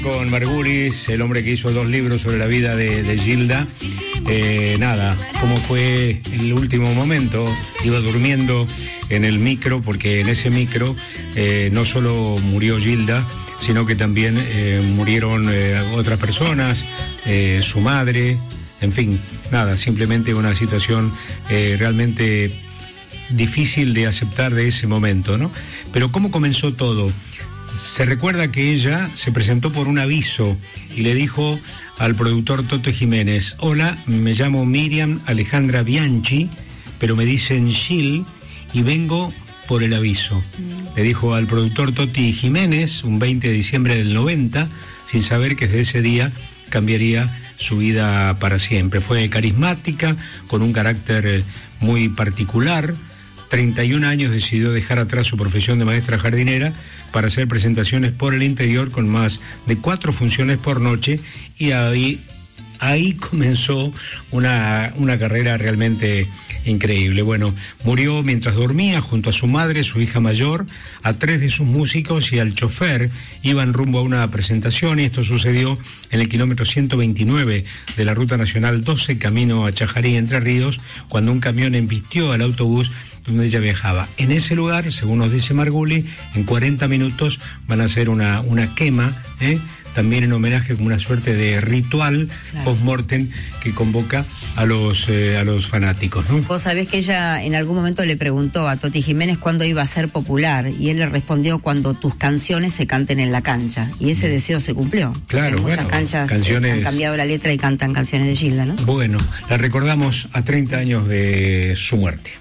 Con Margulis, el hombre que hizo 2 libros sobre la vida de Gilda. Cómo fue el último momento. Iba durmiendo en el micro, porque en ese micro no solo murió Gilda, sino que también murieron otras personas, su madre, en fin, simplemente una situación realmente difícil de aceptar de ese momento, ¿no? Pero ¿cómo comenzó todo? Se recuerda que ella se presentó por un aviso y le dijo al productor Toto Jiménez: hola, me llamo Miriam Alejandra Bianchi, pero me dicen Gil y vengo por el aviso. Le dijo al productor Toti Jiménez un 20 de diciembre del 90, sin saber que desde ese día cambiaría su vida para siempre. Fue carismática, con un carácter muy particular. 31 años decidió dejar atrás su profesión de maestra jardinera para hacer presentaciones por el interior con más de 4 funciones por noche, y ahí comenzó una carrera realmente increíble. Bueno, murió mientras dormía junto a su madre, su hija mayor, a 3 de sus músicos y al chofer. Iban rumbo a una presentación y esto sucedió en el kilómetro 129 de la Ruta Nacional 12, camino a Chajarí, Entre Ríos, cuando un camión embistió al autobús donde ella viajaba. En ese lugar, según nos dice Marguli, en 40 minutos van a hacer una quema, también en homenaje, como una suerte de ritual, claro, post-mortem, que convoca a los fanáticos, ¿no? Vos sabés que ella en algún momento le preguntó a Toti Jiménez cuándo iba a ser popular, y él le respondió: cuando tus canciones se canten en la cancha. Y ese deseo se cumplió. Claro, en muchas canchas han cambiado la letra y cantan canciones de Gilda, ¿no? Bueno, la recordamos a 30 años de su muerte.